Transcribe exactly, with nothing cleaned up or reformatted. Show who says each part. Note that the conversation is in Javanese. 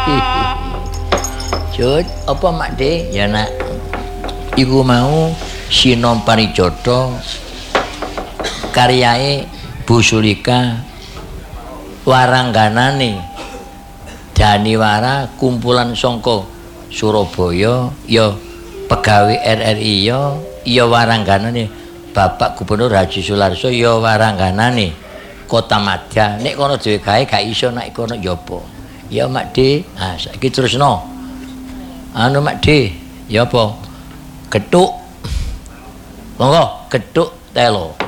Speaker 1: Jut, apa Mak De? Ya nak. Iku mau Sinom Parijoto karyae Bu Sulika warangganane Daniwara kumpulan songko Surabaya ya pegawai R R I ya ya warangganane Bapak Gubernur Haji Sularso ya warangganane Kota Madya. Nek kono dhewe gawe gak iso nek kono ya apa? Ya Mak De. Ah saiki terusno. Anu Mak De, ya apa? Gethuk. Monggo, gethuk telo.